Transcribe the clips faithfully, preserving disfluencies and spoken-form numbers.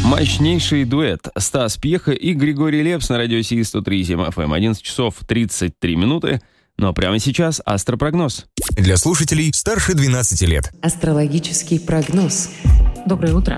Мощнейший дуэт Стас Пьеха и Григорий Лепс на радио Си сто три и семь эф эм. одиннадцать часов тридцать три минуты. Но прямо сейчас астропрогноз. Для слушателей старше двенадцати лет. Астрологический прогноз. Доброе утро.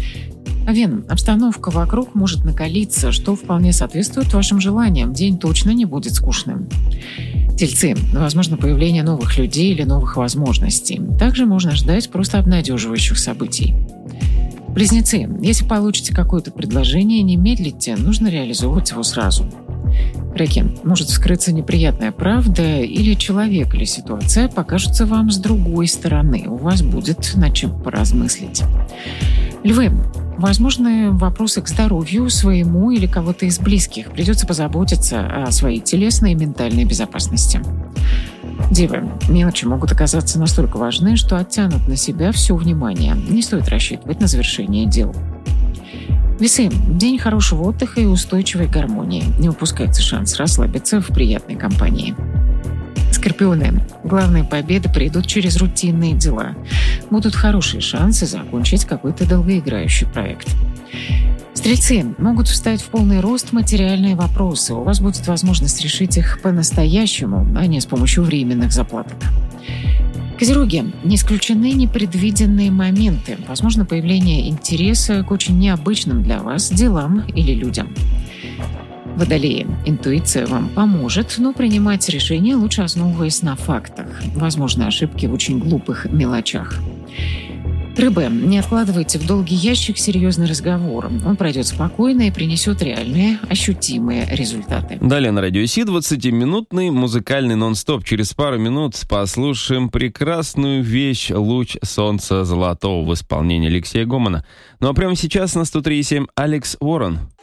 Овен, обстановка вокруг может накалиться, что вполне соответствует вашим желаниям. День точно не будет скучным. Тельцы, возможно появление новых людей или новых возможностей. Также можно ждать просто обнадеживающих событий. Близнецы, если получите какое-то предложение, не медлите, нужно реализовывать его сразу. Раки, может вскрыться неприятная правда, или человек, или ситуация покажутся вам с другой стороны. У вас будет над чем поразмыслить. Львы, возможны вопросы к здоровью своему или кого-то из близких. Придется позаботиться о своей телесной и ментальной безопасности. Девы, мелочи могут оказаться настолько важны, что оттянут на себя все внимание. Не стоит рассчитывать на завершение дел. Весы. День хорошего отдыха и устойчивой гармонии. Не упускайте шанс расслабиться в приятной компании. Скорпионы. Главные победы придут через рутинные дела. Будут хорошие шансы закончить какой-то долгоиграющий проект. Стрельцы. Могут встать в полный рост материальные вопросы. У вас будет возможность решить их по-настоящему, а не с помощью временных заплаток. Козероги. Не исключены непредвиденные моменты. Возможно появление интереса к очень необычным для вас делам или людям. Водолеи. Интуиция вам поможет, но принимать решения лучше основываясь на фактах. Возможны ошибки в очень глупых мелочах. Рыбы. Не откладывайте в долгий ящик серьезный разговор. Он пройдет спокойно и принесет реальные, ощутимые результаты. Далее на радио Си двадцатиминутный музыкальный нон-стоп. Через пару минут послушаем прекрасную вещь «Луч солнца золотого» в исполнении Алексея Гомана. Ну а прямо сейчас на сто три и семь Алекс Уоррен.